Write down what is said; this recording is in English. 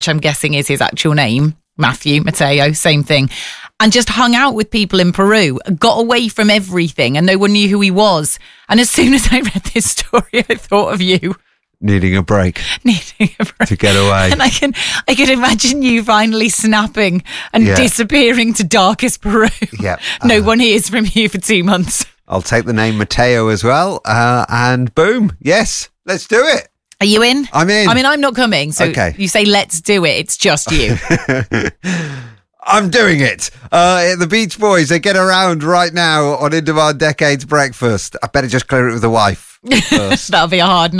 which I'm guessing is his actual name, Matthew, Matteo, same thing, and just hung out with people in Peru, got away from everything, and no one knew who he was. And as soon as I read this story, I thought of you. Needing a break. Needing a break. To get away. And I can imagine you finally snapping and disappearing to darkest Peru. Yeah. No one hears from you for 2 months. I'll take the name Matteo as well. And boom. Yes, let's do it. Are you in? I'm in. I mean, I'm not coming. So okay. You say, let's do it. It's just you. I'm doing it. The Beach Boys, they get around right now on In Demand Decades Breakfast. I better just clear it with the wife first. That'll be a hard